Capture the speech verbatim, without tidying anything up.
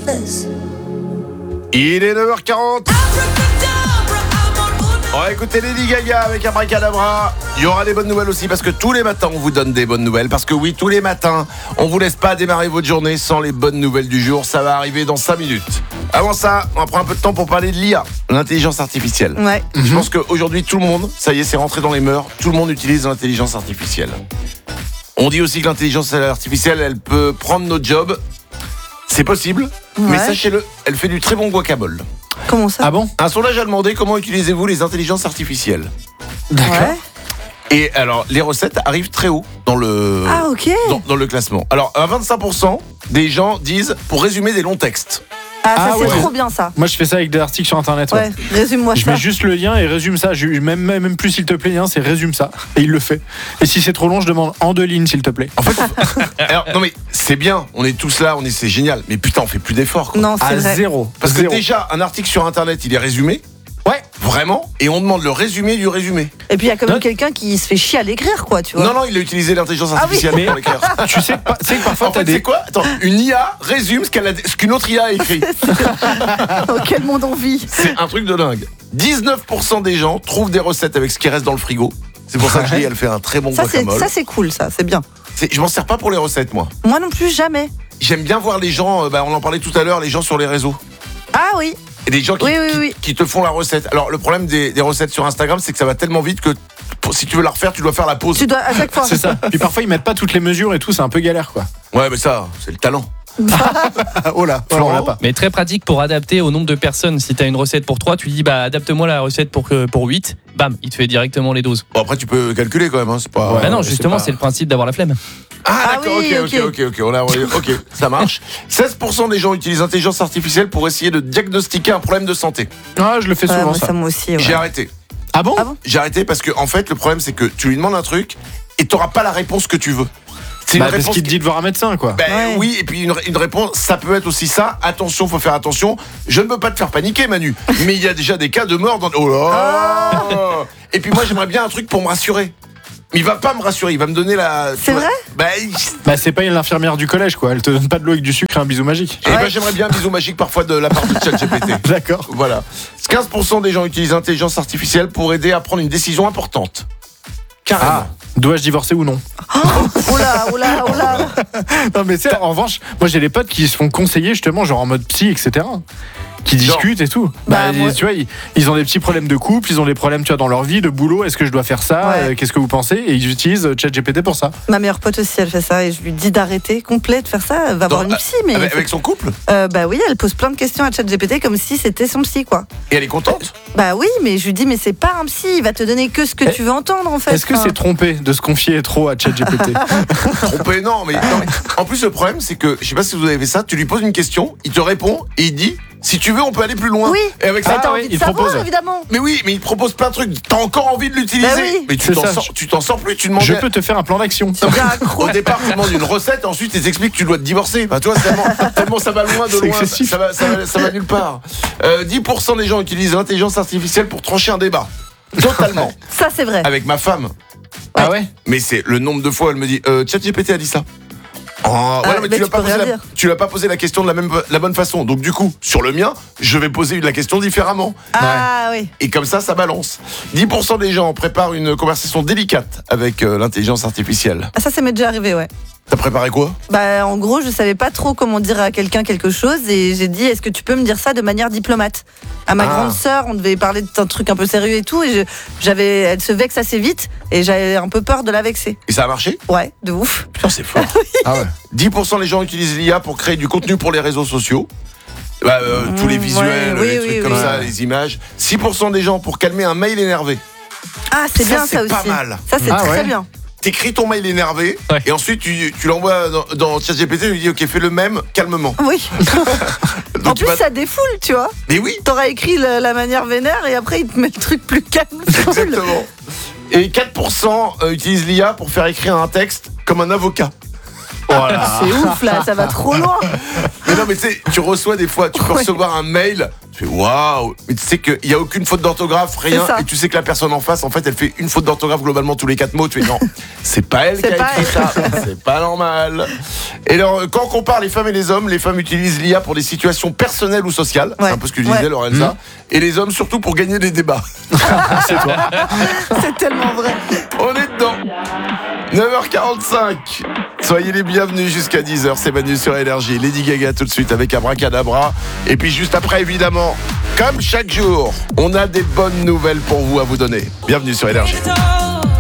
Il est neuf heures quarante. On va écouter Lady Gaga avec Abracadabra. Il y aura des bonnes nouvelles aussi parce que tous les matins on vous donne des bonnes nouvelles. Parce que oui, tous les matins, on vous laisse pas démarrer votre journée sans les bonnes nouvelles du jour. Ça va arriver dans cinq minutes. Avant ça, on va prendre un peu de temps pour parler de l'I A, l'intelligence artificielle. Ouais. Je pense qu'aujourd'hui, tout le monde, ça y est, c'est rentré dans les mœurs. Tout le monde utilise l'intelligence artificielle. On dit aussi que l'intelligence artificielle, elle peut prendre nos jobs. C'est possible, Ouais. mais sachez-le, elle fait du très bon guacamole. Comment ça? Ah bon? Un sondage a demandé comment utilisez-vous les intelligences artificielles. D'accord. Ouais. Et alors, les recettes arrivent très haut dans le, Ah, ok. dans, dans le classement. Alors, à vingt-cinq pour cent des gens disent pour résumer des longs textes. Ah, ça, Ah, c'est ouais. trop bien, ça. Moi, je fais ça avec des articles sur internet. Ouais. Ouais, résume-moi Je ça. mets juste le lien et résume ça. Je, même, même plus, s'il te plaît, hein, c'est résume ça. Et il le fait. Et si c'est trop long, je demande en deux lignes, s'il te plaît. En fait, alors, non mais c'est bien, on est tous là, on est, c'est génial. Mais putain, on fait plus d'efforts, quoi. Non, c'est À vrai. zéro. Parce que Zéro. déjà, un article sur internet, il est résumé. Ouais. Vraiment. Et on demande le résumé du résumé. Et puis, il y a quand même Non. quelqu'un qui se fait chier à l'écrire, quoi, tu vois. Non, non, il a utilisé l'intelligence Ah oui. artificielle Mais- pour l'écrire. Tu sais, pas- tu sais que parfois, En t'as fait, des. c'est quoi? Attends, une I A résume ce, qu'elle a, ce qu'une autre I A a écrit. Dans quel monde on vit? C'est un truc de dingue. dix-neuf pour cent des gens trouvent des recettes avec ce qui reste dans le frigo. C'est pour ça que je dis, elle fait un très bon Ça, c'est, guacamole. ça, c'est cool, ça, c'est bien. C'est- Je m'en sers pas pour les recettes, moi. Moi non plus, jamais. J'aime bien voir les gens, euh, bah, on en parlait tout à l'heure, les gens sur les réseaux. Ah oui. Et des gens qui, Oui, oui, qui- oui. qui te font la recette. Alors, le problème des, des recettes sur Instagram, c'est que ça va tellement vite que pour- si tu veux la refaire, tu dois faire la pause. Tu dois à chaque fois. C'est ça. Puis parfois, ils mettent pas toutes les mesures et tout. C'est un peu galère, quoi. Ouais, mais ça, c'est le talent. Oh là, Florent l'a pas. Mais très pratique pour adapter au nombre de personnes. Si tu as une recette pour trois, tu dis bah adapte-moi la recette pour, que- pour huit. Bam, il te fait directement les doses. Bon, après, tu peux calculer quand même, hein, c'est pas. Ouais. bah non, c'est justement, pas- c'est le principe d'avoir la flemme. Ah, Ah d'accord, oui, ok, ok, ok. ok, ok, on a, ok, ça marche. seize pour cent des gens utilisent l'intelligence artificielle pour essayer de diagnostiquer un problème de santé. Ah, je le fais Ouais, souvent, moi, ça. ça, moi aussi. Ouais. J'ai arrêté. Ah bon? Ah bon? J'ai arrêté parce que, en fait, le problème, c'est que tu lui demandes un truc et t'auras pas la réponse que tu veux. C'est Bah, une parce réponse qu'il te dit de voir un médecin, quoi. Ben Ouais. oui, et puis une, une réponse, ça peut être aussi ça. Attention, faut faire attention. Je ne veux pas te faire paniquer, Manu, mais il y a déjà des cas de mort dans. Oh là Et puis moi, j'aimerais bien un truc pour me rassurer. Mais il va pas me rassurer, il va me donner la. tu C'est vois- vrai Ben, il- Bah, c'est pas l'infirmière du collège, quoi. Elle te donne pas de l'eau avec du sucre et un bisou magique. eh ben, Ouais. j'aimerais bien un bisou magique parfois de la part de ChatGPT. D'accord. Voilà. quinze pour cent des gens utilisent l'intelligence artificielle pour aider à prendre une décision importante. Carrément. Ah, dois-je divorcer ou non? Oh là, oh là, oh là. Non, mais tu sais, en revanche, moi j'ai des potes qui se font conseiller justement, genre en mode psy, et cetera. Qui Genre. discutent et tout. Bah, Bah, moi- tu vois, ils, ils ont des petits problèmes de couple, ils ont des problèmes, tu vois, dans leur vie, de boulot. Est-ce que je dois faire ça? Ouais. Euh, Qu'est-ce que vous pensez? Et ils utilisent ChatGPT pour ça. Ma meilleure pote aussi, elle fait ça et je lui dis d'arrêter complet de faire ça. Elle va Dans- voir une psy, mais Avec, avec son couple. euh, bah oui, elle pose plein de questions à ChatGPT comme si c'était son psy, quoi. Et elle est contente. Bah oui, mais je lui dis mais c'est pas un psy, il va te donner que ce que Eh, tu veux entendre en fait. Est-ce que Enfin, c'est trompé de se confier trop à ChatGPT? Trompé, non mais, non, mais. En plus, le problème, c'est que, je sais pas si vous avez fait ça, tu lui poses une question, il te répond et il dit si tu veux, on peut aller plus loin. Oui. Et avec Bah, ça. t'as Ah oui, envie de il savoir, propose. évidemment. Mais oui, mais il te propose plein de trucs. T'as encore envie de l'utiliser. Bah oui. Mais tu C'est t'en ça. sors, tu t'en sors plus. Tu demandes. Je peux te faire un plan d'action. Tu deviens accro. Au départ, tu demandes une recette, ensuite, ils t'expliquent que tu dois te divorcer. Bah, toi, c'est tellement, tellement ça va loin de C'est loin. excessif. Ça va, ça, va, ça va nulle part. Euh, dix pour cent des gens utilisent l'intelligence artificielle pour trancher un débat. Totalement. Ça c'est vrai. Avec ma femme. Ah ouais? Mais c'est le nombre de fois, elle me dit euh, ChatGPT a dit ça. Oh, ouais, Ah, mais mais tu l'as tu pas peux posé rien la, dire. tu l'as pas posé la question de la même la bonne façon. Donc du coup, sur le mien, je vais poser la question différemment. Ah oui. Et comme ça, ça balance. dix pour cent des gens préparent une conversation délicate avec euh, l'intelligence artificielle. Ah, ça ça m'est déjà arrivé, ouais. T'as préparé quoi? Bah en gros, je savais pas trop comment dire à quelqu'un quelque chose et j'ai dit est-ce que tu peux me dire ça de manière diplomate? À ma Ah. grande sœur, on devait parler d'un truc un peu sérieux et tout et je- j'avais elle se vexe assez vite et j'avais un peu peur de la vexer. Et ça a marché? Ouais, de ouf. Putain, c'est fort. Ah ouais. dix pour cent des gens utilisent l'I A pour créer du contenu pour les réseaux sociaux. Bah, euh, tous les Mmh, visuels, ouais, les oui, trucs oui, comme oui. ça, les images. six pour cent des gens pour calmer un mail énervé. Ah, c'est Ça, bien c'est ça aussi. pas mal. Ça c'est Ah, très ouais. bien. T'écris ton mail énervé Ouais. et ensuite tu, tu l'envoies dans, dans ChatGPT et tu lui dis ok, fais le même calmement. Oui. Donc, En tu plus vas- ça défoule, tu vois. Mais oui, T'auras écrit la, la manière vénère et après il te met le truc plus calme. exactement. Et quatre pour cent utilisent l'I A pour faire écrire un texte comme un avocat. C'est ouf là, ça va trop loin. Mais non, mais tu sais, tu reçois des fois, tu peux Ouais. recevoir un mail, Tu fais waouh. Mais tu sais qu'il n'y a aucune faute d'orthographe, rien. C'est ça. Et tu sais que la personne en face, en fait, elle fait une faute d'orthographe globalement tous les quatre mots. Tu fais non, c'est pas elle C'est qui a pas écrit elle. ça. C'est pas normal. Et alors, quand on compare les femmes et les hommes, les femmes utilisent l'I A pour des situations personnelles ou sociales. Ouais. C'est un peu ce que je Ouais. disais, Lorenza. Et les hommes surtout pour gagner des débats. C'est toi. C'est tellement vrai. On est dedans. neuf heures quarante-cinq. Soyez les bienvenus jusqu'à dix heures. C'est Manu sur Énergie. Lady Gaga tout de suite avec Abracadabra. Et puis juste après, évidemment, comme chaque jour, on a des bonnes nouvelles pour vous à vous donner. Bienvenue sur Énergie.